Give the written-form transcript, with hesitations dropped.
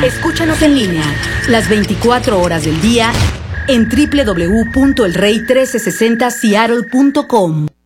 Escúchanos en línea las 24 horas del día en www.elrey1360seattle.com.